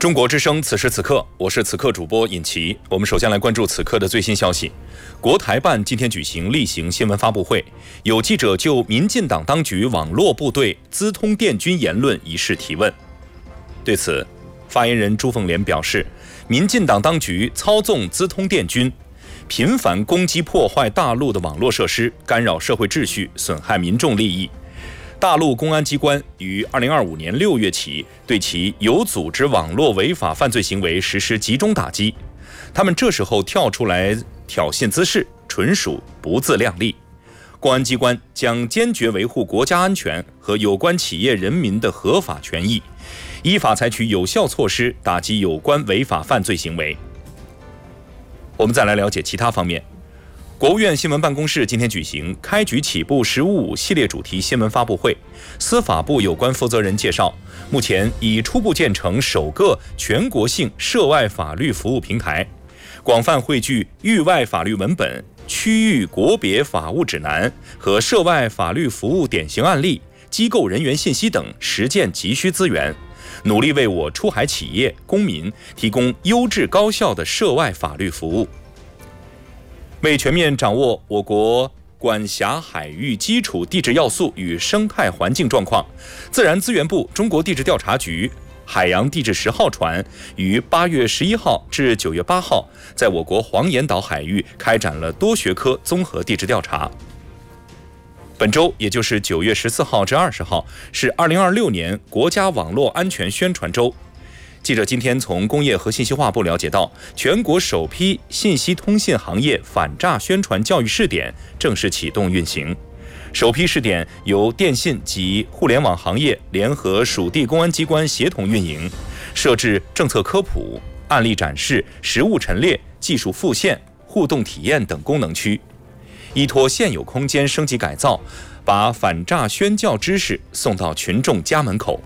中国之声，此时此刻，我是此刻主播尹奇。我们首先来关注此刻的最新消息。国台办今天举行例行新闻发布会，有记者就民进党当局网络部队资通电军言论一事提问。对此，发言人朱凤莲表示，民进党当局操纵资通电军，频繁攻击破坏大陆的网络设施，干扰社会秩序，损害民众利益。大陆公安机关于2025年6月起对其有组织网络违法犯罪行为实施集中打击，他们这时候跳出来挑衅滋事，纯属不自量力。公安机关将坚决维护国家安全和有关企业人民的合法权益，依法采取有效措施打击有关违法犯罪行为。我们再来了解其他方面。国务院新闻办公室今天举行开局起步“15+5”系列主题新闻发布会，司法部有关负责人介绍，目前已初步建成首个全国性涉外法律服务平台，广泛汇聚域外法律文本、区域国别法务指南和涉外法律服务典型案例、机构人员信息等实践急需资源，努力为我出海企业、公民提供优质高效的涉外法律服务。为全面掌握我国管辖海域基础地质要素与生态环境状况，自然资源部中国地质调查局海洋地质10号船于8月11号至9月8号在我国黄岩岛海域开展了多学科综合地质调查。本周，也就是9月14号至20号，是2026年国家网络安全宣传周。记者今天从工业和信息化部了解到，全国首批信息通信行业反诈宣传教育试点正式启动运行。首批试点由电信及互联网行业联合属地公安机关协同运营，设置政策科普、案例展示、实务陈列、技术复现、互动体验等功能区，依托现有空间升级改造，把反诈宣教知识送到群众家门口。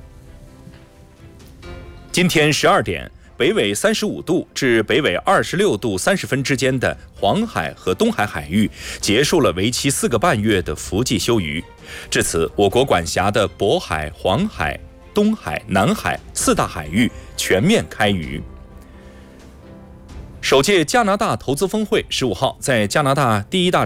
今天12点，北纬35度至北纬26度30分之间的黄海和东海海域结束了为期4个半月的伏季休渔。至此，我国管辖的渤海、黄海、东海、南海4大海域全面开渔。首届加拿大投资峰会15号在加拿大第一大